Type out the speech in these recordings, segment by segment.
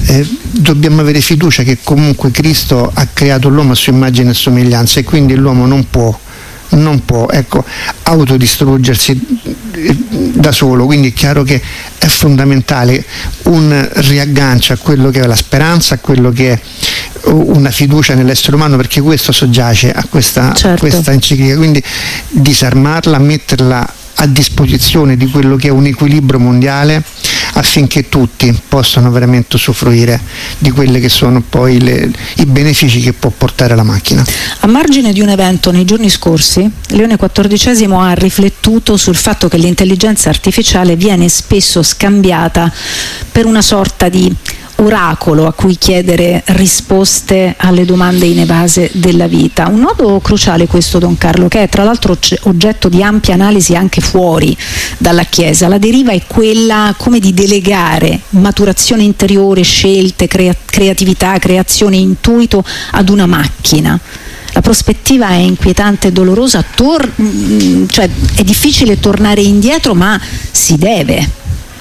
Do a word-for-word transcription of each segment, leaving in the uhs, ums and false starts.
eh, dobbiamo avere fiducia che comunque Cristo ha creato l'uomo a sua immagine e somiglianza, e quindi l'uomo non può non può ecco, autodistruggersi da solo. Quindi è chiaro che è fondamentale un riaggancio a quello che è la speranza, a quello che è una fiducia nell'essere umano, perché questo soggiace a questa, certo. a questa enciclica. Quindi disarmarla, metterla a disposizione di quello che è un equilibrio mondiale, affinché tutti possano veramente usufruire di quelle che sono poi le, i benefici che può portare la macchina. A margine di un evento nei giorni scorsi, Leone quattordicesimo ha riflettuto sul fatto che l'intelligenza artificiale viene spesso scambiata per una sorta di oracolo a cui chiedere risposte alle domande inevase della vita. Un nodo cruciale questo, Don Carlo, che è tra l'altro oggetto di ampia analisi anche fuori dalla Chiesa. La deriva è quella come di delegare maturazione interiore, scelte, crea- creatività, creazione, intuito ad una macchina. La prospettiva è inquietante e dolorosa, tor- cioè è difficile tornare indietro, ma si deve.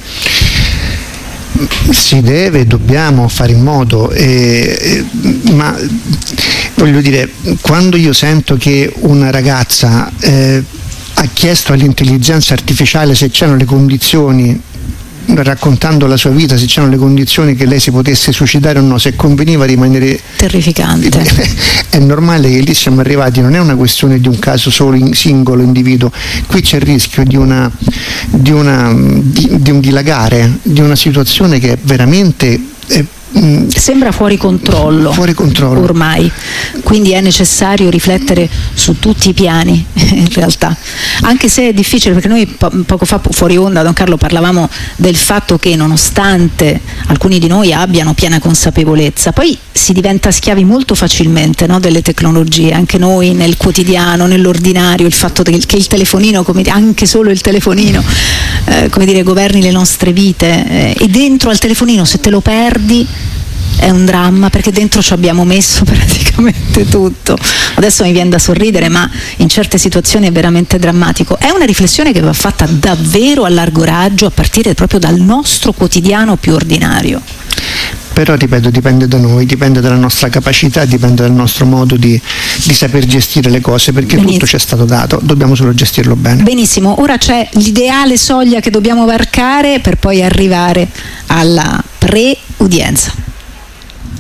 Si deve, dobbiamo fare in modo, eh, eh, ma voglio dire, quando io sento che una ragazza eh, ha chiesto all'intelligenza artificiale se c'erano le condizioni, raccontando la sua vita, se c'erano le condizioni che lei si potesse suicidare o no, se conveniva rimanere... Terrificante. È normale che lì siamo arrivati, non è una questione di un caso solo in singolo individuo, qui c'è il rischio di una di, una, di, di un dilagare, di una situazione che è veramente... È, sembra fuori controllo, fuori controllo ormai, quindi è necessario riflettere su tutti i piani in realtà, anche se è difficile, perché noi po- poco fa fuori onda, Don Carlo, parlavamo del fatto che nonostante alcuni di noi abbiano piena consapevolezza, poi si diventa schiavi molto facilmente, no, delle tecnologie, anche noi nel quotidiano, nell'ordinario, il fatto che, che il telefonino, come, anche solo il telefonino eh, come dire, governi le nostre vite, eh, e dentro al telefonino se te lo perdi è un dramma, perché dentro ci abbiamo messo praticamente tutto. Adesso mi viene da sorridere, ma in certe situazioni è veramente drammatico. È una riflessione che va fatta davvero a largo raggio, a partire proprio dal nostro quotidiano più ordinario. Però, ripeto, dipende da noi, dipende dalla nostra capacità, dipende dal nostro modo di, di saper gestire le cose, perché Benissimo. Tutto ci è stato dato, dobbiamo solo gestirlo bene. Benissimo, ora c'è l'ideale soglia che dobbiamo varcare per poi arrivare alla pre-udienza.